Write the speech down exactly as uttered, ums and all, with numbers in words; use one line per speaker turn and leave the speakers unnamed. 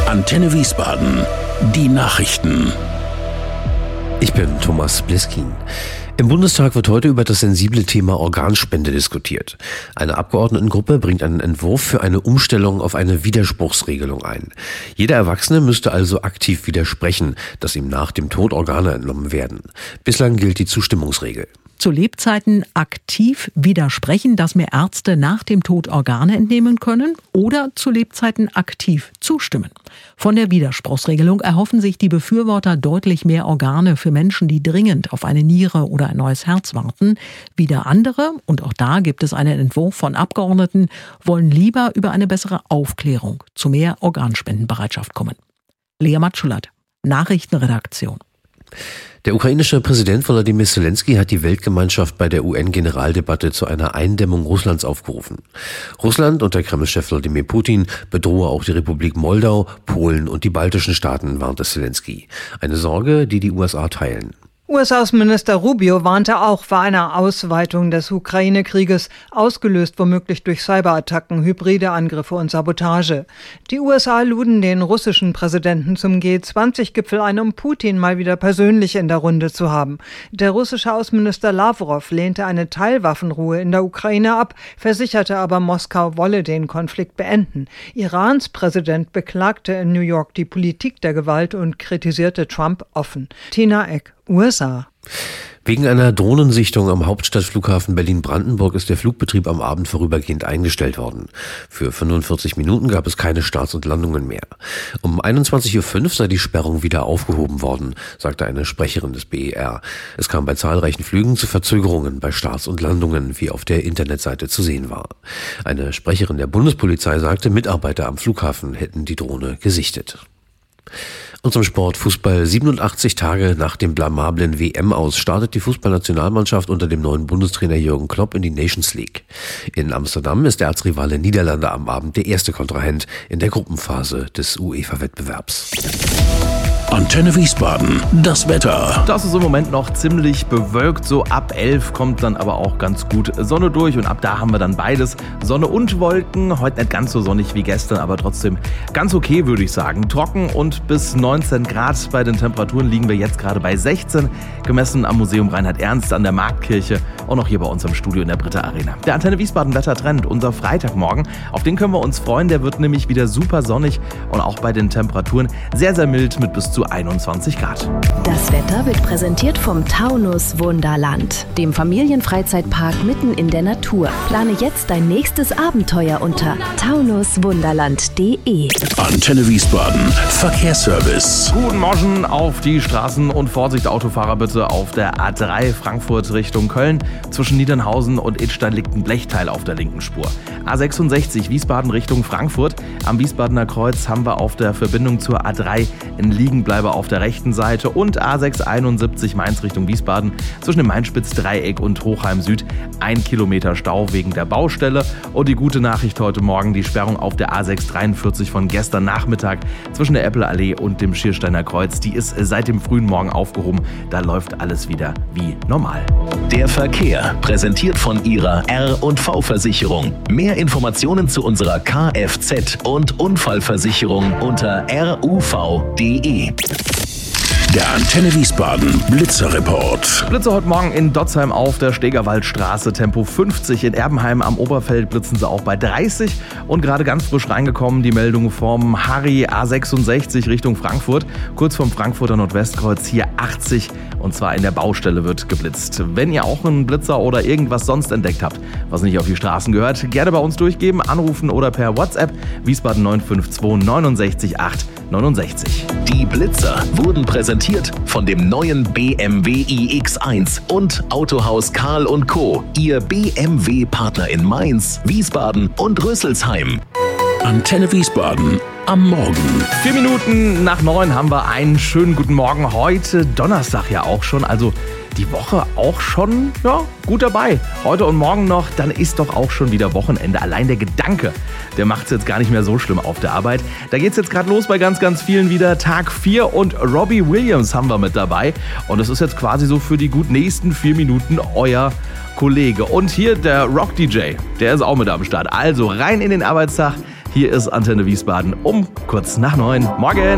Antenne Wiesbaden. Die Nachrichten.
Ich bin Thomas Bliskin. Im Bundestag wird heute über das sensible Thema Organspende diskutiert. Eine Abgeordnetengruppe bringt einen Entwurf für eine Umstellung auf eine Widerspruchsregelung ein. Jeder Erwachsene müsste also aktiv widersprechen, dass ihm nach dem Tod Organe entnommen werden. Bislang gilt die Zustimmungsregel.
Zu Lebzeiten aktiv widersprechen, dass mir Ärzte nach dem Tod Organe entnehmen können, oder zu Lebzeiten aktiv zustimmen. Von der Widerspruchsregelung erhoffen sich die Befürworter deutlich mehr Organe für Menschen, die dringend auf eine Niere oder ein neues Herz warten. Wieder andere, und auch da gibt es einen Entwurf von Abgeordneten, wollen lieber über eine bessere Aufklärung zu mehr Organspendenbereitschaft kommen. Lea Matschulat, Nachrichtenredaktion.
Der ukrainische Präsident Volodymyr Zelensky hat die Weltgemeinschaft bei der U N-Generaldebatte zu einer Eindämmung Russlands aufgerufen. Russland unter Kremlchef Wladimir Putin bedrohe auch die Republik Moldau, Polen und die baltischen Staaten, warnte Zelensky. Eine Sorge, die die U S A teilen.
U S-Außenminister Rubio warnte auch vor einer Ausweitung des Ukraine-Krieges, ausgelöst womöglich durch Cyberattacken, hybride Angriffe und Sabotage. Die U S A luden den russischen Präsidenten zum G zwanzig Gipfel ein, um Putin mal wieder persönlich in der Runde zu haben. Der russische Außenminister Lavrov lehnte eine Teilwaffenruhe in der Ukraine ab, versicherte aber, Moskau wolle den Konflikt beenden. Irans Präsident beklagte in New York die Politik der Gewalt und kritisierte Trump offen. Tina Eck, U S A.
Wegen einer Drohnensichtung am Hauptstadtflughafen Berlin-Brandenburg ist der Flugbetrieb am Abend vorübergehend eingestellt worden. Für fünfundvierzig Minuten gab es keine Starts und Landungen mehr. Um einundzwanzig Uhr fünf sei die Sperrung wieder aufgehoben worden, sagte eine Sprecherin des B E R. Es kam bei zahlreichen Flügen zu Verzögerungen bei Starts und Landungen, wie auf der Internetseite zu sehen war. Eine Sprecherin der Bundespolizei sagte, Mitarbeiter am Flughafen hätten die Drohne gesichtet. Und zum Sport. Fußball. siebenundachtzig Tage nach dem blamablen W M-Aus startet die Fußballnationalmannschaft unter dem neuen Bundestrainer Jürgen Klopp in die Nations League. In Amsterdam ist der Erzrivale Niederlande am Abend der erste Kontrahent in der Gruppenphase des UEFA-Wettbewerbs.
Antenne Wiesbaden, das Wetter.
Das ist im Moment noch ziemlich bewölkt, so ab elf kommt dann aber auch ganz gut Sonne durch und ab da haben wir dann beides, Sonne und Wolken. Heute nicht ganz so sonnig wie gestern, aber trotzdem ganz okay, würde ich sagen. Trocken und bis neunzehn Grad. Bei den Temperaturen liegen wir jetzt gerade bei sechzehn, gemessen am Museum Reinhard-Ernst an der Marktkirche und auch hier bei uns im Studio in der Britta Arena. Der Antenne Wiesbaden Wettertrend, unser Freitagmorgen, auf den können wir uns freuen, der wird nämlich wieder super sonnig und auch bei den Temperaturen sehr, sehr mild mit bis zu einundzwanzig Grad.
Das Wetter wird präsentiert vom Taunus Wunderland, dem Familienfreizeitpark mitten in der Natur. Plane jetzt dein nächstes Abenteuer unter taunus wunderland punkt de.
Antenne Wiesbaden, Verkehrsservice.
Guten Morgen auf die Straßen und Vorsicht Autofahrer bitte auf der A drei Frankfurt Richtung Köln. Zwischen Niedernhausen und Idstein liegt ein Blechteil auf der linken Spur. A sechsundsechzig Wiesbaden Richtung Frankfurt. Am Wiesbadener Kreuz haben wir auf der Verbindung zur A drei ein Liegenbleiber auf der rechten Seite und A sechshunderteinundsiebzig Mainz Richtung Wiesbaden zwischen dem Mainspitz-Dreieck und Hochheim Süd ein Kilometer Stau wegen der Baustelle. Und die gute Nachricht heute Morgen, die Sperrung auf der A sechshundertdreiundvierzig von gestern Nachmittag zwischen der Eppelallee und dem Schiersteiner Kreuz, die ist seit dem frühen Morgen aufgehoben. Da läuft alles wieder wie normal.
Der Verkehr, präsentiert von Ihrer R und V-Versicherung. Mehr Informationen zu unserer Kfz- und Unfallversicherung unter r u v punkt de.
Der Antenne Wiesbaden Blitzerreport.
Blitze heute Morgen in Dotzheim auf der Stegerwaldstraße, Tempo fünfzig. In Erbenheim am Oberfeld blitzen sie auch bei dreißig. Und gerade ganz frisch reingekommen die Meldung vom Harry A sechsundsechzig Richtung Frankfurt. Kurz vom Frankfurter Nordwestkreuz hier achtzig. Und zwar in der Baustelle wird geblitzt. Wenn ihr auch einen Blitzer oder irgendwas sonst entdeckt habt, was nicht auf die Straßen gehört, gerne bei uns durchgeben, anrufen oder per WhatsApp Wiesbaden neun fünf zwei neun sechs acht neunundsechzig.
Die Blitzer wurden präsentiert von dem neuen B M W i X eins und Autohaus Karl und Co., Ihr B M W-Partner in Mainz, Wiesbaden und Rüsselsheim.
Antenne Wiesbaden am Morgen.
Vier Minuten nach neun haben wir einen schönen guten Morgen. Heute Donnerstag ja auch schon, also die Woche auch schon, ja, gut dabei. Heute und morgen noch, dann ist doch auch schon wieder Wochenende. Allein der Gedanke, der macht es jetzt gar nicht mehr so schlimm auf der Arbeit. Da geht's jetzt gerade los bei ganz, ganz vielen wieder. Tag vier und Robbie Williams haben wir mit dabei. Und es ist jetzt quasi so für die gut nächsten vier Minuten euer Kollege. Und hier der Rock-D J, der ist auch mit am Start. Also rein in den Arbeitstag. Hier ist Antenne Wiesbaden um kurz nach neun. Morgen!